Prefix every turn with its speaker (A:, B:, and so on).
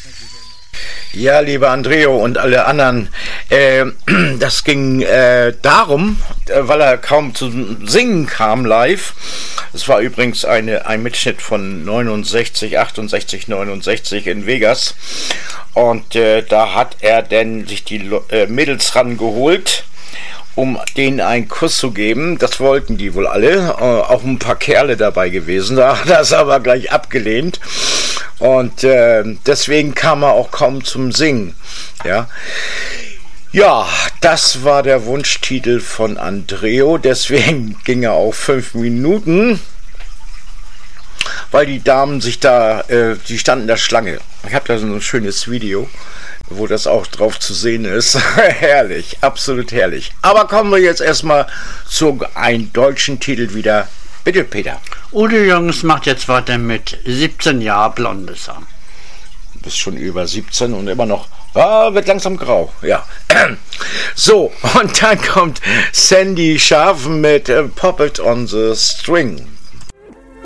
A: Ja, lieber Andreo und alle anderen, das ging darum, weil er kaum zum Singen kam live. Es war übrigens ein Mitschnitt von 68, 69 in Vegas. Und da hat er denn sich die Mädels rangeholt, um denen einen Kuss zu geben. Das wollten die wohl alle, auch ein paar Kerle dabei gewesen. Da hat er es aber gleich abgelehnt. Und deswegen kam er auch kaum zum Singen. Ja, das war der Wunschtitel von Andreo. Deswegen ging er auch 5 Minuten, weil die Damen sich da, die standen in der Schlange. Ich habe da so ein schönes Video, wo das auch drauf zu sehen ist. Herrlich, absolut herrlich. Aber kommen wir jetzt erstmal zu einem deutschen Titel wieder. Bitte, Peter.
B: Udo Jürgens macht jetzt weiter mit 17 Jahre blondes Haar.
A: Du bist schon über 17 und immer noch, wird langsam grau. Ja. So, und dann kommt Sandy Scharf mit Puppet on the String.